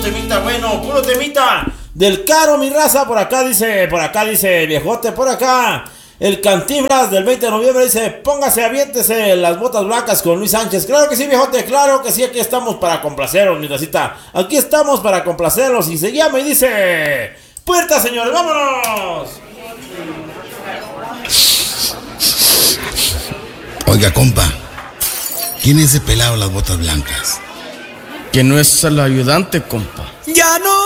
temita bueno, puro temita del Caro, mi raza. Por acá dice viejote, por acá. El Cantinflas del 20 de noviembre dice, póngase, aviéntese las botas blancas con Luis Sánchez. Claro que sí, viejote, claro que sí, aquí estamos para complacerlos, mi racita. Aquí estamos para complacerlos. Y se llama y dice, puerta, señores, vámonos. Oiga, compa, ¿quién es ese pelado de las botas blancas? Que no es el ayudante, compa. Ya no